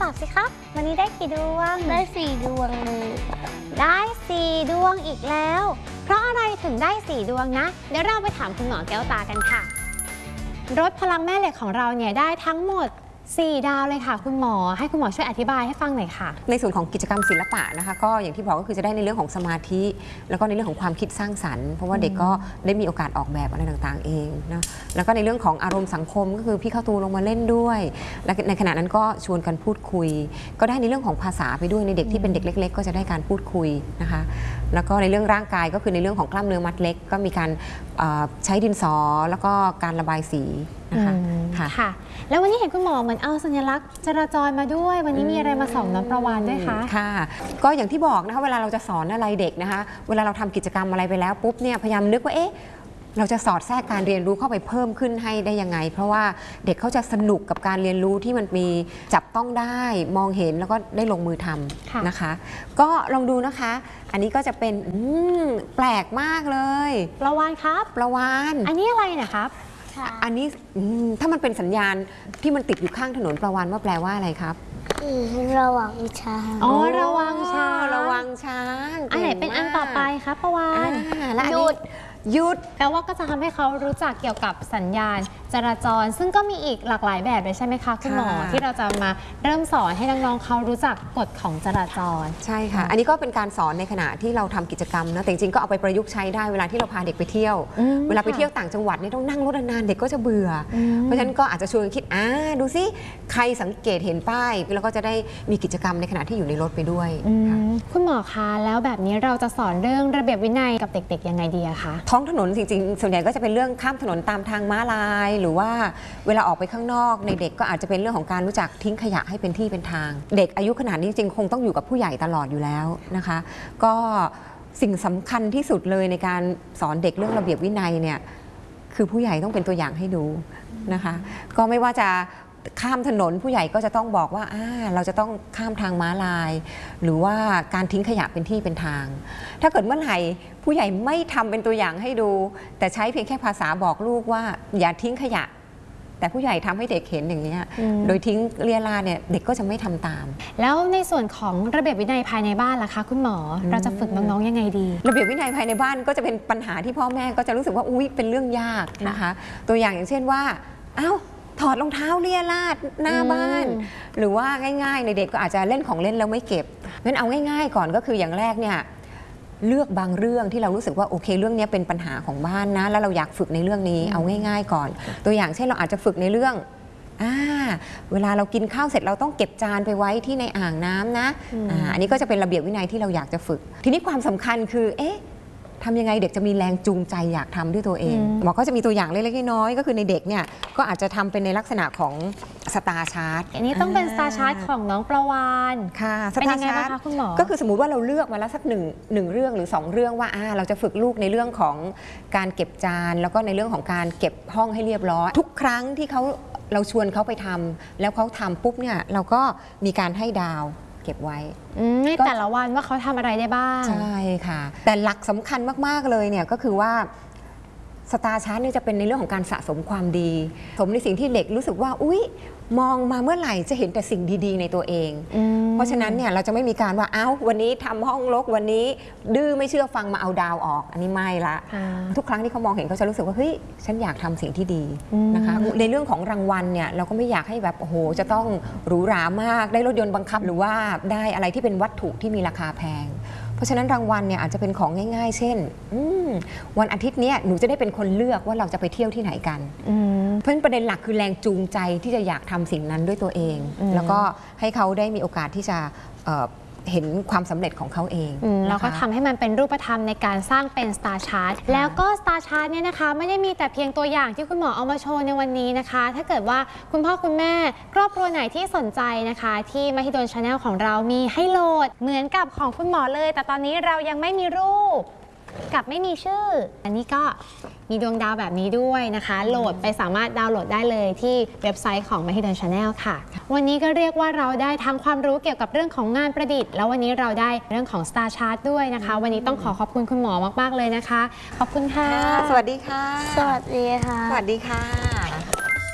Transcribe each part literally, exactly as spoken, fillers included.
บอกสิครับวันนี้ได้กี่ดวงได้สี่ดวงเลยได้สี่ดวงอีกแล้วเพราะอะไรถึงได้สี่ดวงนะเดี๋ยวเราไปถามคุณหมอแก้วตากันค่ะรถพลังแม่เหล็กของเราเนี่ยได้ทั้งหมดสี่ดาวเลยค่ะคุณหมอให้คุณหมอช่วยอธิบายให้ฟังหน่อยค่ะในส่วนของกิจกรรมศิลปะนะคะก็อย่างที่บอกก็คือจะได้ในเรื่องของสมาธิแล้วก็ในเรื่องของความคิดสร้างสรรค์เพราะว่าเด็กก็ได้มีโอกาสออกแบบอะไรต่างๆเองนะแล้วก็ในเรื่องของอารมณ์สังคมก็คือพี่เข้าตูลงมาเล่นด้วยและในขณะนั้นก็ชวนกันพูดคุยก็ได้ในเรื่องของภาษาไปด้วยในเด็กที่เป็นเด็กเล็กๆก็จะได้การพูดคุยนะคะแล้วก็ในเรื่องร่างกายก็คือในเรื่องของกล้ามเนื้อมัดเล็กก็มีการใช้ดินสอแล้วก็การระบายสีนะคะค่ะแล้ววันนี้เห็นคุณหมอเหมือนเอาสัญลักษณ์จราจรมาด้วยวันนี้มีอะไรมาสอนน้องประวานด้วยคะค่ะก็อย่างที่บอกนะคะเวลาเราจะสอนอะไรเด็กนะคะเวลาเราทำกิจกรรมอะไรไปแล้วปุ๊บเนี่ยพยายามนึกว่าเอ๊ะเราจะสอดแทรกการเรียนรู้เข้าไปเพิ่มขึ้นให้ได้ยังไงเพราะว่าเด็กเขาจะสนุกกับการเรียนรู้ที่มันมีจับต้องได้มองเห็นแล้วก็ได้ลงมือทำนะคะก็ลองดูนะคะอันนี้ก็จะเป็นแปลกมากเลยประวานครับประวานอันนี้อะไรนะครับอันนี้ถ้ามันเป็นสัญญาณที่มันติดอยู่ข้างถนนประวานว่าแปลว่าอะไรครับระวังช้างอ๋อระวังช้างระวังช้างอันไหนเป็นอันต่อไปครับประวานหยุดหยุดแปลว่าก็จะทำให้เขารู้จักเกี่ยวกับสัญญาณจราจรซึ่งก็มีอีกหลากหลายแบบเลยใช่ไหมคะคุณหมอที่เราจะมาเริ่มสอนให้น้องๆเขารู้จักกฎของจราจรใช่ค่ะอันนี้ก็เป็นการสอนในขณะที่เราทำกิจกรรมนะแต่จริงๆก็เอาไปประยุกต์ใช้ได้เวลาที่เราพาเด็กไปเที่ยวเวลาไปเที่ยวต่างจังหวัดนี่ต้องนั่งรถนานๆเด็กก็จะเบื่อเพราะฉะนั้นก็อาจจะชวนคิดอ่าดูซิใครสังเกตเห็นป้ายแล้วก็จะได้มีกิจกรรมในขณะที่อยู่ในรถไปด้วยคุณหมอคะแล้วแบบนี้เราจะสอนเรื่องระเบียบวินัยกับเด็กๆยังไงดีคะท้องถนนจริงๆส่วนใหญ่ก็จะเป็นเรื่องข้ามถนนตามทางม้าลายหรือว่าเวลาออกไปข้างนอกในเด็กก็อาจจะเป็นเรื่องของการรู้จักทิ้งขยะให้เป็นที่เป็นทางเด็กอายุขนาดนี้จริงคงต้องอยู่กับผู้ใหญ่ตลอดอยู่แล้วนะคะก็สิ่งสำคัญที่สุดเลยในการสอนเด็กเรื่องระเบียบวินัยเนี่ยคือผู้ใหญ่ต้องเป็นตัวอย่างให้ดูนะคะก็ไม่ว่าจะข้ามถนนผู้ใหญ่ก็จะต้องบอกว่าอ่าเราจะต้องข้ามทางม้าลายหรือว่าการทิ้งขยะเป็นที่เป็นทางถ้าเกิดเมื่อไหร่ผู้ใหญ่ไม่ทำเป็นตัวอย่างให้ดูแต่ใช้เพียงแค่ภาษาบอกลูกว่าอย่าทิ้งขยะแต่ผู้ใหญ่ทำให้เด็กเห็นอย่างนี้โดยทิ้งเลียราเนี่ยเด็กก็จะไม่ทำตามแล้วในส่วนของระเบียบวินัยภายในบ้านล่ะคะคุณหมอเราจะฝึกน้องๆยังไงดีระเบียบวินัยภายในบ้านก็จะเป็นปัญหาที่พ่อแม่ก็จะรู้สึกว่าอุ๊ยเป็นเรื่องยากนะคะตัวอย่างอย่างเช่นว่าอ้าวถอดรองเท้าเลียราดหน้าบ้านหรือว่าง่ายๆในเด็กก็อาจจะเล่นของเล่นแล้วไม่เก็บงั้นเอาง่ายๆก่อนก็คืออย่างแรกเนี่ยเลือกบางเรื่องที่เรารู้สึกว่าโอเคเรื่องนี้เป็นปัญหาของบ้านนะแล้วเราอยากฝึกในเรื่องนี้เอาง่ายๆก่อนตัวอย่างเช่นเราอาจจะฝึกในเรื่องอ่าเวลาเรากินข้าวเสร็จเราต้องเก็บจานไปไว้ที่ในอ่างน้ำนะอ่าอันนี้ก็จะเป็นระเบียบวินัยที่เราอยากจะฝึกทีนี้ความสำคัญคือเอ๊ะทำยังไงเด็กจะมีแรงจูงใจอยากทำด้วยตัวเองหมอก็จะมีตัวอย่างเล็กๆน้อยๆก็คือในเด็กเนี่ยก็อาจจะทำเป็นในลักษณะของสตาร์ชาร์ตอันนี้ต้องเป็นสตาร์ชาร์ตของน้องประวานค่ะสตาร์ชาร์ตก็คือสมมุติว่าเราเลือกมาแล้วสักหนึ่งหนึ่งเรื่องหรือสองเรื่องว่าอ่าเราจะฝึกลูกในเรื่องของการเก็บจานแล้วก็ในเรื่องของการเก็บห้องให้เรียบร้อยทุกครั้งที่เขาเราชวนเขาไปทำแล้วเขาทำปุ๊บเนี่ยเราก็มีการให้ดาวเก็บไว้ในแต่ละวันว่าเขาทำอะไรได้บ้างใช่ค่ะแต่หลักสำคัญมากๆเลยเนี่ยก็คือว่าสตาร์ชาร์ตเนี่ยจะเป็นในเรื่องของการสะสมความดีสมในสิ่งที่เด็กรู้สึกว่าอุ๊ยมองมาเมื่อไหร่จะเห็นแต่สิ่งดีๆในตัวเองเพราะฉะนั้นเนี่ยเราจะไม่มีการว่าเอ้าวันนี้ทำห้องรกวันนี้ดื้อไม่เชื่อฟังมาเอาดาวออกอันนี้ไม่ละทุกครั้งที่เขามองเห็นเขาจะรู้สึกว่าเฮ้ยฉันอยากทำสิ่งที่ดีนะคะในเรื่องของรางวัลเนี่ยเราก็ไม่อยากให้แบบโอ้โหจะต้องหรูหรามากได้รถยนต์บังคับหรือว่าได้อะไรที่เป็นวัตถุที่มีราคาแพงเพราะฉะนั้นรางวัลเนี่ยอาจจะเป็นของง่ายๆเช่นวันอาทิตย์นี้หนูจะได้เป็นคนเลือกว่าเราจะไปเที่ยวที่ไหนกันเพราะฉะนั้นประเด็นหลักคือแรงจูงใจที่จะอยากทำสิ่งนั้นด้วยตัวเองแล้วก็ให้เขาได้มีโอกาสที่จะเห็นความสำเร็จของเขาเองแล้วก็ทำให้มันเป็นรูปธรรมในการสร้างเป็น Star Chart แล้วก็ Star Chart เนี่ยนะคะไม่ได้มีแต่เพียงตัวอย่างที่คุณหมอเอามาโชว์ในวันนี้นะคะถ้าเกิดว่าคุณพ่อคุณแม่ครอบครัวไหนที่สนใจนะคะที่มหิดล Channel ของเรามีให้โหลดเหมือนกับของคุณหมอเลยแต่ตอนนี้เรายังไม่มีรูปกับไม่มีชื่ออันนี้ก็มีดวงดาวแบบนี้ด้วยนะคะโหลดไปสามารถดาวน์โหลดได้เลยที่เว็บไซต์ของ Mahidol Channel ค่ะวันนี้ก็เรียกว่าเราได้ทั้งความรู้เกี่ยวกับเรื่องของงานประดิษฐ์แล้ววันนี้เราได้เรื่องของ Star Chart ด้วยนะคะวันนี้ต้องขอขอบคุณคุณหมอมากๆเลยนะคะขอบคุณค่ะสวัสดีค่ะสวัสดีค่ะสวัสดีค่ะ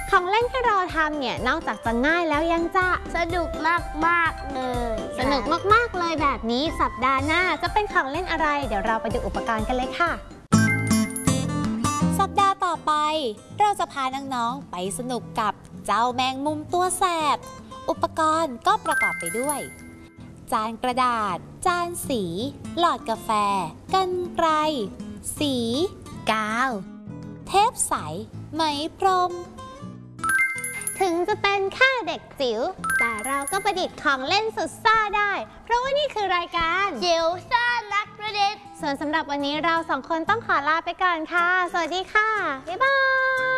ของเล่นที่เราทำเนี่ยนอกจากจะง่ายแล้วยังจะสนุกมากๆเลยสนุกมากๆเลยแบบนี้สัปดาห์หน้าจะเป็นของเล่นอะไรเดี๋ยวเราไปดูอุปกรณ์กันเลยค่ะสัปดาห์ต่อไปเราจะพาน้องๆไปสนุกกับเจ้าแมงมุมตัวแสบอุปกรณ์ก็ประกอบไปด้วยจานกระดาษจานสีหลอดกาแฟกรรไกรสีกาวเทปใสไหมพรมถึงจะเป็นแค่เด็กจิ๋วแต่เราก็ประดิษฐ์ของเล่นสุดซ่าได้เพราะว่านี่คือรายการจิ๋วซ่านักประดิษฐ์ส่วนสำหรับวันนี้เราสองคนต้องขอลาไปก่อนค่ะสวัสดีค่ะบ๊ายบาย